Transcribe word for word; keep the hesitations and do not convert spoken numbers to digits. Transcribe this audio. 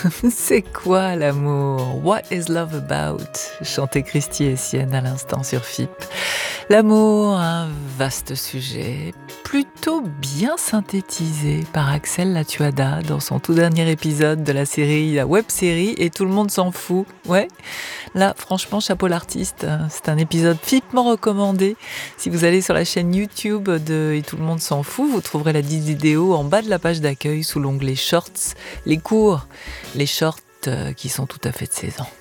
C'est quoi l'amour? What is love about? Chantait Christy Essienne à l'instant sur F I P. L'amour, un vaste sujet, plutôt bien synthétisé par Axel Latuada dans son tout dernier épisode de la série, la web-série Et tout le monde s'en fout. Ouais, là, franchement, chapeau l'artiste. C'est un épisode fipement recommandé. Si vous allez sur la chaîne YouTube de Et tout le monde s'en fout, vous trouverez la vidéo en bas de la page d'accueil sous l'onglet Shorts, les courts, les shorts qui sont tout à fait de saison.